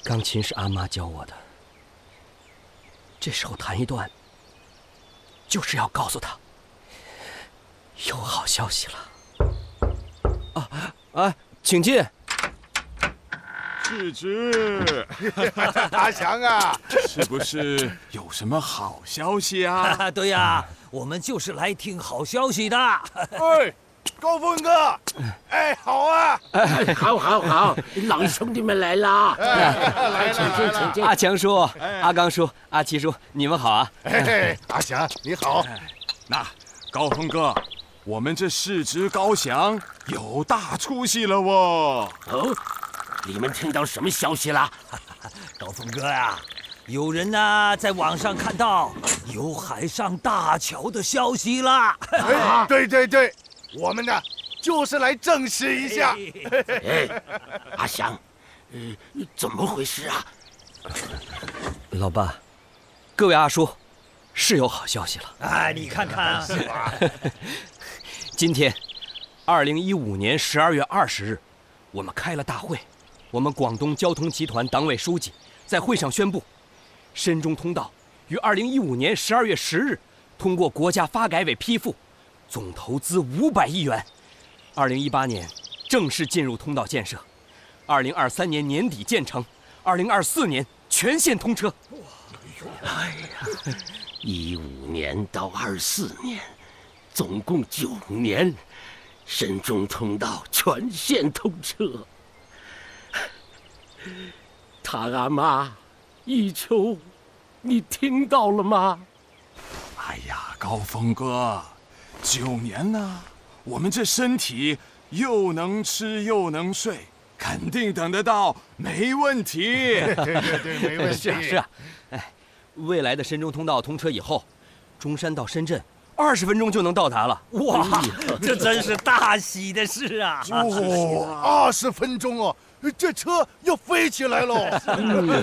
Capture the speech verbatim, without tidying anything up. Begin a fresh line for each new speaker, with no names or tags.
钢琴是阿妈教我的，这时候弹一段，就是要告诉他有好消息了。啊啊，请进。
世侄，
阿祥啊，
是不是有什么好消息啊？
对呀，我们就是来听好消息的。
哎，高峰哥，哎，好啊，
哎，好，好，好，老兄弟们来啦！
来了，
请进，请进。
阿强叔、阿刚叔、阿七叔，你们好啊！
哎，阿祥你好。
那高峰哥，我们这世侄高翔有大出息了哦！
哦，你们听到什么消息啦？
高峰哥呀，有人呢在网上看到有海上大桥的消息啦。
哎，对对对，我们呢就是来证实一下。
哎，阿祥，呃，怎么回事啊？
老爸，各位阿叔，是有好消息了。
哎，你看看，是吧？
今天，二零一五年十二月二十日，我们开了大会。我们广东交通集团党委书记在会上宣布，深中通道于二零一五年十二月十日通过国家发改委批复，总投资五百亿元，二零一八年正式进入通道建设，二零二三年年底建成，二零二四年全线通车。
哎呀，一五年到二四年，总共九年，深中通道全线通车。唐阿妈，一秋，你听到了吗？
哎呀，高峰哥，九年呢，我们这身体又能吃又能睡，肯定等得到，没问题。
对对对，没问题。
是啊是啊，哎，未来的深中通道通车以后，中山到深圳二十分钟就能到达了。
哇，这真是大喜的事啊！
哦，二十分钟哦，这车要飞起来喽。